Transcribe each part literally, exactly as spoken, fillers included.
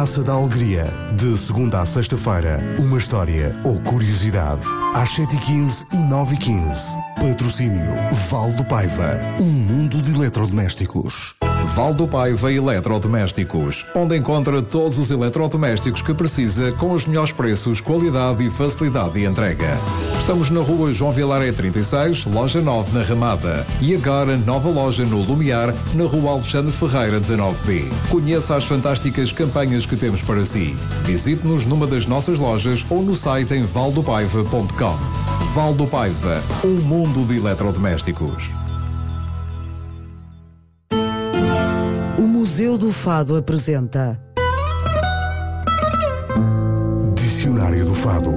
Praça da Alegria. De segunda à sexta-feira, uma história ou curiosidade. Às sete e quinze e nove e quinze. Patrocínio Val do Paiva. Um mundo de eletrodomésticos. Val do Paiva Eletrodomésticos, onde encontra todos os eletrodomésticos que precisa com os melhores preços, qualidade e facilidade de entrega. Estamos na rua João Vilaré trinta e seis, loja nove na Ramada. E agora nova loja no Lumiar, na rua Alexandre Ferreira dezanove B. Conheça as fantásticas campanhas que temos para si. Visite-nos numa das nossas lojas ou no site em valdopaiva ponto com. Val do Paiva, um mundo de eletrodomésticos. O Museu do Fado apresenta Dicionário do Fado.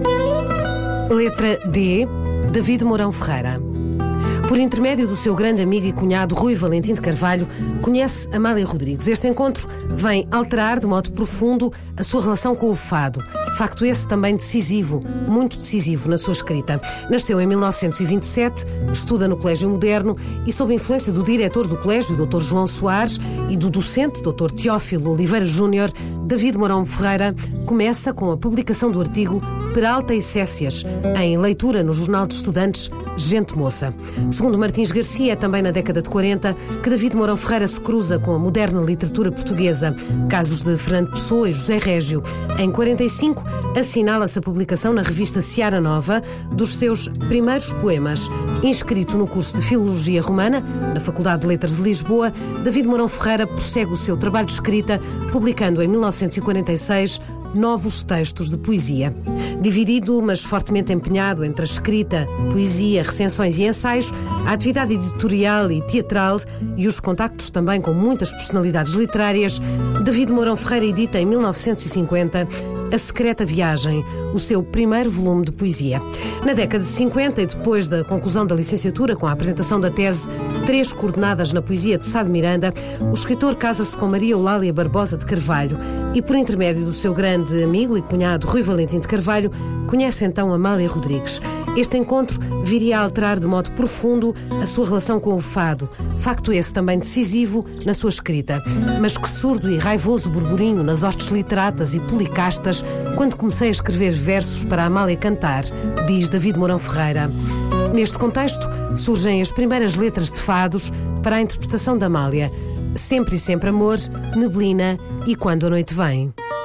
Letra D. David Mourão Ferreira. Por intermédio do seu grande amigo e cunhado Rui Valentim de Carvalho, conhece Amália Rodrigues. Este encontro vem alterar de modo profundo a sua relação com o fado. Facto esse também decisivo, muito decisivo na sua escrita. Nasceu em mil novecentos e vinte e sete, estuda no Colégio Moderno e, sob influência do diretor do colégio, doutor João Soares, e do docente, doutor Teófilo Oliveira Júnior, David Mourão Ferreira começa com a publicação do artigo Peralta e Cécias, em leitura no Jornal de Estudantes Gente Moça. Segundo Martins Garcia, é também na década de quarenta que David Mourão Ferreira se cruza com a moderna literatura portuguesa. Casos de Fernando Pessoa e José Régio. Em quarenta e cinco, assinala-se a publicação na revista Seara Nova dos seus primeiros poemas. Inscrito no curso de Filologia Romana, na Faculdade de Letras de Lisboa, David Mourão Ferreira prossegue o seu trabalho de escrita, publicando em mil novecentos e quarenta e seis novos textos de poesia. Dividido, mas fortemente empenhado entre a escrita, poesia, recensões e ensaios, a atividade editorial e teatral e os contactos também com muitas personalidades literárias, David Mourão Ferreira edita em mil novecentos e cinquenta A Secreta Viagem, o seu primeiro volume de poesia. Na década de cinquenta e depois da conclusão da licenciatura com a apresentação da tese Três Coordenadas na Poesia de Sá de Miranda, o escritor casa-se com Maria Eulália Barbosa de Carvalho e, por intermédio do seu grande amigo e cunhado Rui Valentim de Carvalho, conhece então Amália Rodrigues. Este encontro viria a alterar de modo profundo a sua relação com o fado, facto esse também decisivo na sua escrita. Mas que surdo e raivoso burburinho nas hostes literatas e policastas quando comecei a escrever versos para a Amália cantar, diz David Mourão Ferreira. Neste contexto, surgem as primeiras letras de fados para a interpretação da Amália. Sempre e sempre amor, neblina e quando a noite vem.